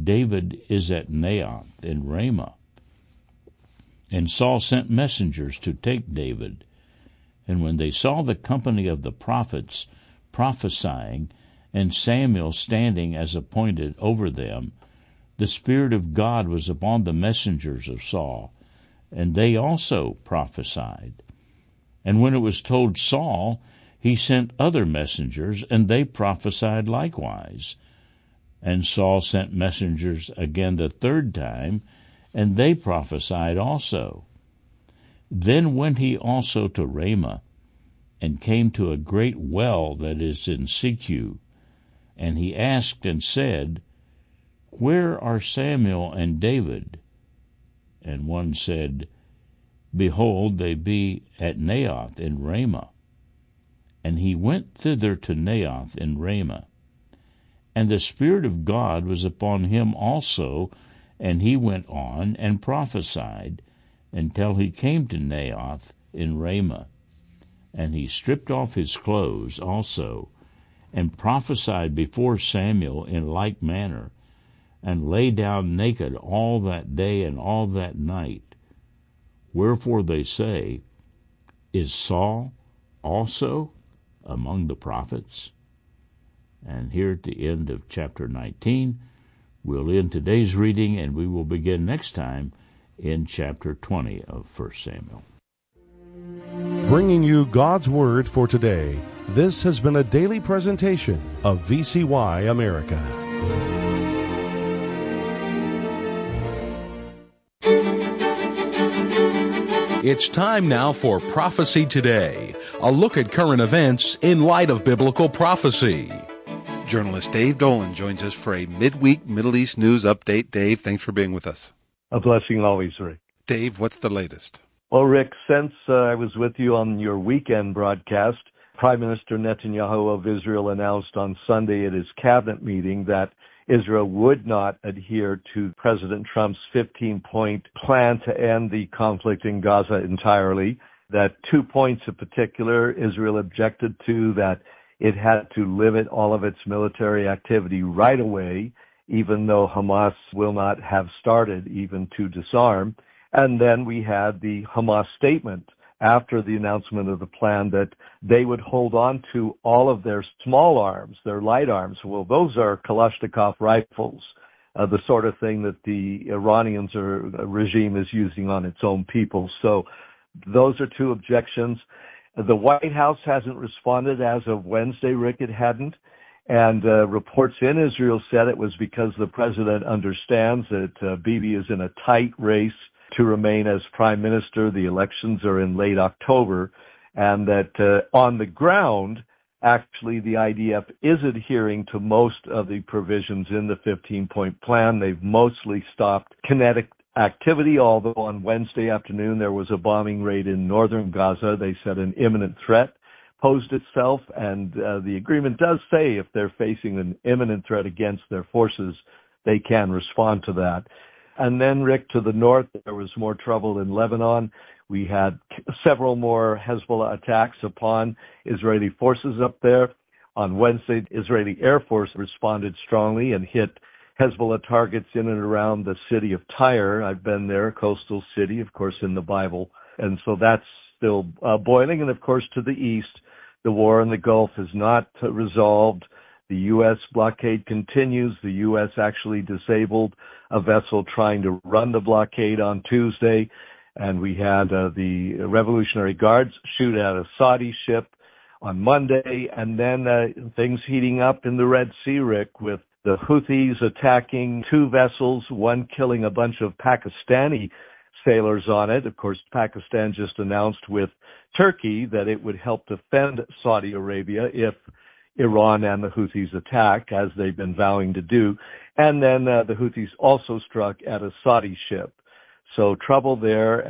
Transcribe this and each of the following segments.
David is at Naioth in Ramah. And Saul sent messengers to take David. And when they saw the company of the prophets prophesying, and Samuel standing as appointed over them, the Spirit of God was upon the messengers of Saul, and they also prophesied. And when it was told Saul, he sent other messengers, and they prophesied likewise. And Saul sent messengers again the third time, and they prophesied also. Then went he also to Ramah, and came to a great well that is in Secu. And he asked and said, Where are Samuel and David? And one said, Behold, they be at Naioth in Ramah. And he went thither to Naioth in Ramah. And the Spirit of God was upon him also, and he went on and prophesied until he came to Naioth in Ramah. And he stripped off his clothes also, and prophesied before Samuel in like manner, and lay down naked all that day and all that night. Wherefore they say, Is Saul also among the prophets? And here at the end of chapter 19, we'll end today's reading, and we will begin next time in chapter 20 of 1 Samuel. Bringing you God's Word for today, this has been a daily presentation of VCY America. It's time now for Prophecy Today, a look at current events in light of biblical prophecy. Journalist Dave Dolan joins us for a midweek Middle East news update. Dave, thanks for being with us. A blessing always, Rick. Dave, what's the latest? Well, Rick, since I was with you on your weekend broadcast, Prime Minister Netanyahu of Israel announced on Sunday at his cabinet meeting that Israel would not adhere to President Trump's 15-point plan to end the conflict in Gaza entirely. That 2 points in particular Israel objected to, that it had to limit all of its military activity right away, even though Hamas will not have started even to disarm. And then we had the Hamas statement after the announcement of the plan that they would hold on to all of their small arms, their light arms. Well, those are Kalashnikov rifles, the sort of thing that the Iranians regime is using on its own people. So those are two objections. The White House hasn't responded as of Wednesday, Rick, it hadn't. And reports in Israel said it was because the president understands that Bibi is in a tight race to remain as prime minister. The elections are in late October, and that on the ground, actually, the IDF is adhering to most of the provisions in the 15-point plan. They've mostly stopped kinetic activity, although on Wednesday afternoon there was a bombing raid in northern Gaza. They said an imminent threat posed itself, and the agreement does say if they're facing an imminent threat against their forces, they can respond to that. And then, Rick, to the north, there was more trouble in Lebanon. We had several more Hezbollah attacks upon Israeli forces up there. On Wednesday, the Israeli Air Force responded strongly and hit Hezbollah targets in and around the city of Tyre. I've been there, coastal city, of course, in the Bible. And so that's still boiling. And, of course, to the east, the war in the Gulf is not resolved. The U.S. blockade continues. The U.S. actually disabled a vessel trying to run the blockade on Tuesday. And we had the Revolutionary Guards shoot at a Saudi ship on Monday. And then things heating up in the Red Sea, Rick, with the Houthis attacking two vessels, one killing a bunch of Pakistani sailors on it. Of course, Pakistan just announced with Turkey that it would help defend Saudi Arabia if Iran and the Houthis attack, as they've been vowing to do. And then the Houthis also struck at a Saudi ship. So trouble there,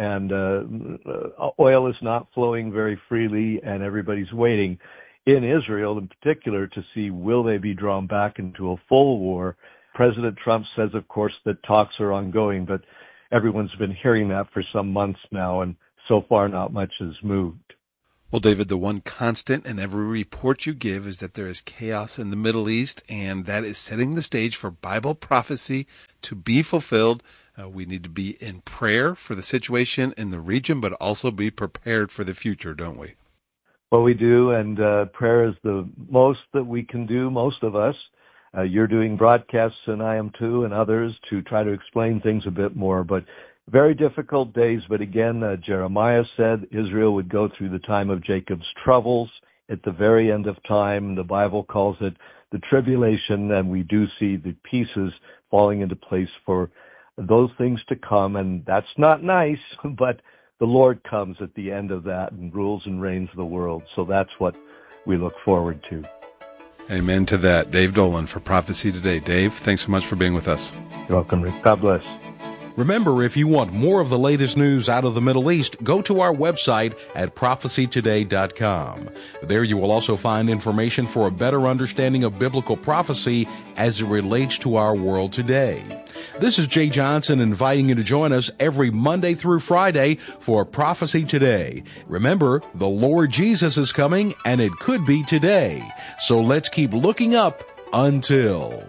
and oil is not flowing very freely, and everybody's waiting in Israel in particular to see will they be drawn back into a full war. President Trump says, of course, that talks are ongoing, but everyone's been hearing that for some months now, and so far not much has moved. Well, David, the one constant in every report you give is that there is chaos in the Middle East, and that is setting the stage for Bible prophecy to be fulfilled. We need to be in prayer for the situation in the region, but also be prepared for the future, don't we? Well, we do, and prayer is the most that we can do, most of us. You're doing broadcasts, and I am too, and others, to try to explain things a bit more. But very difficult days, but again, Jeremiah said Israel would go through the time of Jacob's troubles. At the very end of time, the Bible calls it the tribulation, and we do see the pieces falling into place for those things to come, and that's not nice, but the Lord comes at the end of that and rules and reigns the world, so that's what we look forward to. Amen to that. Dave Dolan for Prophecy Today. Dave, thanks so much for being with us. You're welcome, Rick. God bless. Remember, if you want more of the latest news out of the Middle East, go to our website at prophecytoday.com. There you will also find information for a better understanding of biblical prophecy as it relates to our world today. This is Jay Johnson inviting you to join us every Monday through Friday for Prophecy Today. Remember, the Lord Jesus is coming, and it could be today. So let's keep looking up until...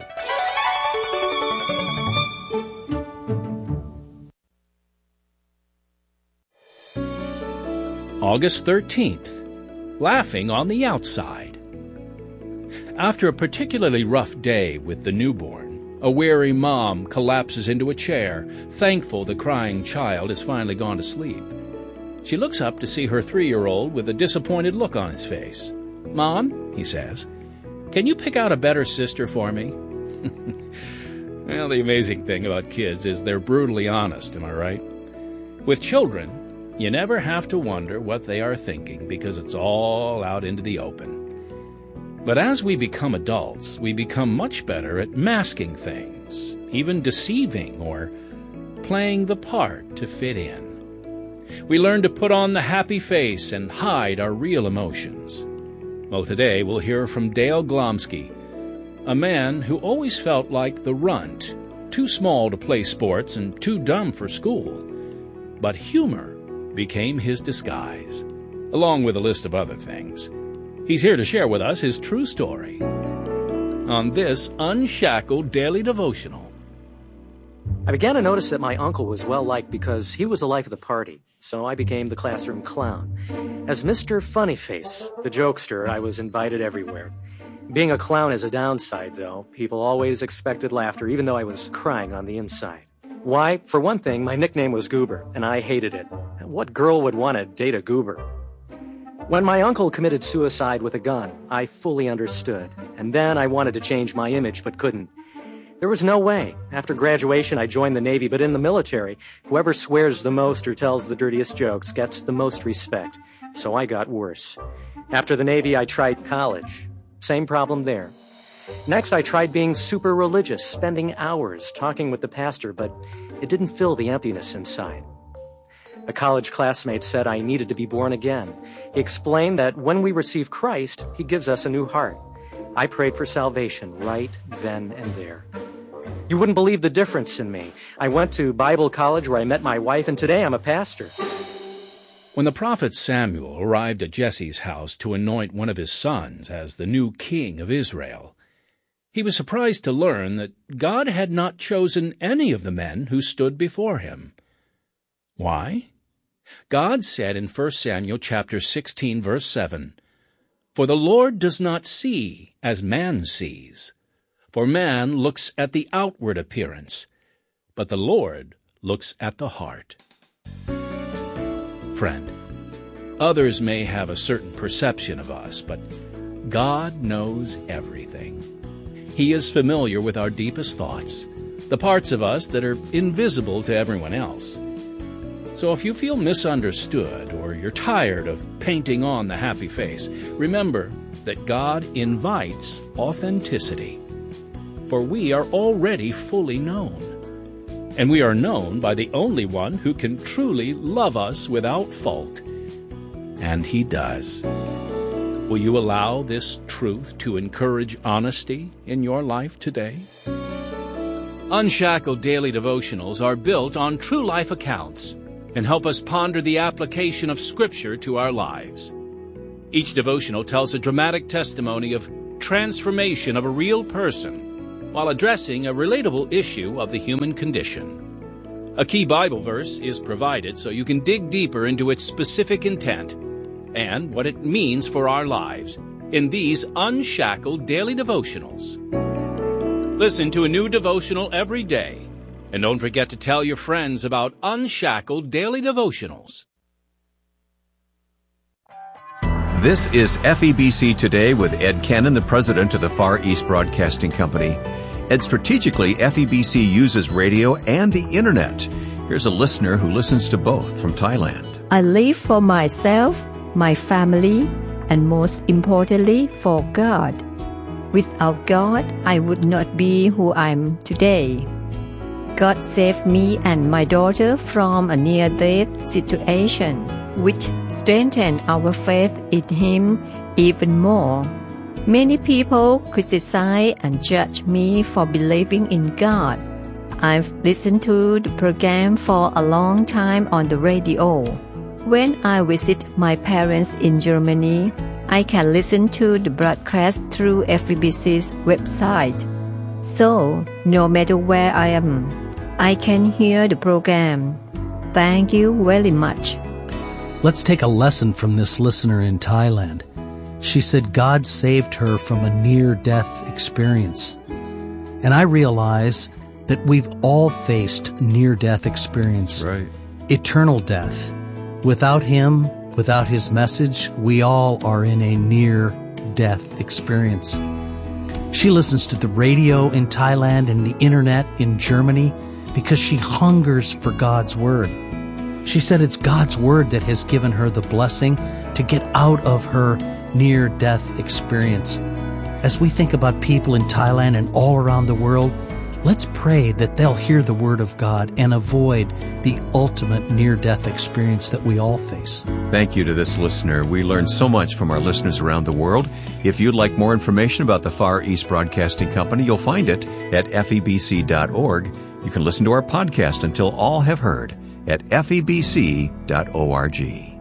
August 13th, laughing on the outside. After a particularly rough day with the newborn, a weary mom collapses into a chair, thankful the crying child has finally gone to sleep. She looks up to see her 3-year-old with a disappointed look on his face. "Mom," he says, "can you pick out a better sister for me?" Well, the amazing thing about kids is they're brutally honest, am I right? With children, you never have to wonder what they are thinking because it's all out into the open. But as we become adults, we become much better at masking things, even deceiving or playing the part to fit in. We learn to put on the happy face and hide our real emotions. Well, today we'll hear from Dale Glomsky, a man who always felt like the runt, too small to play sports and too dumb for school. But humor became his disguise, along with a list of other things. He's here to share with us his true story on this Unshackled Daily Devotional. I began to notice that my uncle was well-liked because he was the life of the party, so I became the classroom clown. As Mr. Funnyface, the jokester, I was invited everywhere. Being a clown is a downside, though. People always expected laughter, even though I was crying on the inside. Why? For one thing, my nickname was Goober, and I hated it. What girl would want to date a goober? When my uncle committed suicide with a gun, I fully understood, and then I wanted to change my image but couldn't. There was no way. After graduation, I joined the Navy, but in the military, whoever swears the most or tells the dirtiest jokes gets the most respect, so I got worse. After the Navy, I tried college. Same problem there. Next, I tried being super religious, spending hours talking with the pastor, but it didn't fill the emptiness inside. A college classmate said I needed to be born again. He explained that when we receive Christ, He gives us a new heart. I prayed for salvation right then and there. You wouldn't believe the difference in me. I went to Bible college where I met my wife, and today I'm a pastor. When the prophet Samuel arrived at Jesse's house to anoint one of his sons as the new king of Israel, he was surprised to learn that God had not chosen any of the men who stood before him. Why? God said in 1 Samuel chapter 16, verse 7, "For the Lord does not see as man sees. For man looks at the outward appearance, but the Lord looks at the heart." Friend, others may have a certain perception of us, but God knows everything. He is familiar with our deepest thoughts, the parts of us that are invisible to everyone else. So if you feel misunderstood or you're tired of painting on the happy face, remember that God invites authenticity. For we are already fully known. And we are known by the only one who can truly love us without fault. And He does. Will you allow this truth to encourage honesty in your life today? Unshackled Daily Devotionals are built on true life accounts and help us ponder the application of Scripture to our lives. Each devotional tells a dramatic testimony of transformation of a real person while addressing a relatable issue of the human condition. A key Bible verse is provided so you can dig deeper into its specific intent and what it means for our lives in these unshackled daily devotionals. Listen to a new devotional every day, and don't forget to tell your friends about Unshackled Daily Devotionals. This is FEBC Today with Ed Cannon, the president of the Far East Broadcasting Company. Ed, strategically, FEBC uses radio and the internet. Here's a listener who listens to both from Thailand. I live for myself, my family, and most importantly, for God. Without God, I would not be who I am today. God saved me and my daughter from a near-death situation, which strengthened our faith in Him even more. Many people criticize and judge me for believing in God. I've listened to the program for a long time on the radio. When I visit my parents in Germany, I can listen to the broadcast through FEBC's website. So, no matter where I am, I can hear the program. Thank you very much. Let's take a lesson from this listener in Thailand. She said God saved her from a near-death experience. And I realize that we've all faced near-death experience. Right. Eternal death. Without Him, without His message, we all are in a near-death experience. She listens to the radio in Thailand and the internet in Germany because she hungers for God's Word. She said it's God's Word that has given her the blessing to get out of her near-death experience. As we think about people in Thailand and all around the world, let's pray that they'll hear the Word of God and avoid the ultimate near-death experience that we all face. Thank you to this listener. We learn so much from our listeners around the world. If you'd like more information about the Far East Broadcasting Company, you'll find it at febc.org. You can listen to our podcast until all have heard at febc.org.